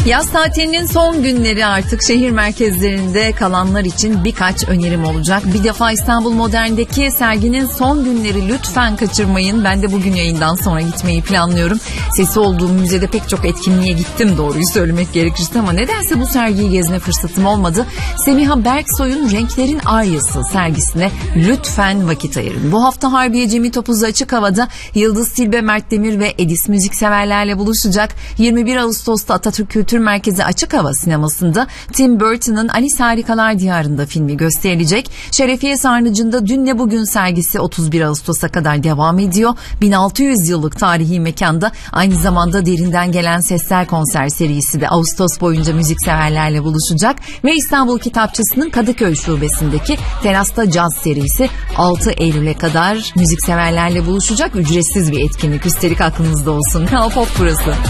Yaz tatilinin son günleri artık şehir merkezlerinde kalanlar için birkaç önerim olacak. Bir defa İstanbul Modern'deki serginin son günleri lütfen kaçırmayın. Ben de bugün yayından sonra gitmeyi planlıyorum. Sesi olduğum müzede pek çok etkinliğe gittim doğruyu söylemek gerekirse ama nedense bu sergiyi gezme fırsatım olmadı. Semiha Berksoy'un Renklerin Aryası sergisine lütfen vakit ayırın. Bu hafta Harbiye Cemil Topuz'da açık havada Yıldız Tilbe, Mert Demir ve Edis müzikseverlerle buluşacak. 21 Ağustos'ta Atatürk Kültür Merkezi Açık Hava Sineması'nda Tim Burton'ın Alice Harikalar Diyarı'nda filmi gösterilecek. Şerefiye Sarnıcı'nda Dünle Bugün sergisi 31 Ağustos'a kadar devam ediyor. 1600 yıllık tarihi mekanda aynı zamanda Derinden Gelen Sesler konser serisi de Ağustos boyunca müzikseverlerle buluşacak. Ve İstanbul Kitapçısı'nın Kadıköy Şubesi'ndeki Terasta Caz serisi 6 Eylül'e kadar müzikseverlerle buluşacak. Ücretsiz bir etkinlik, üstelik aklınızda olsun. Kral Pop burası.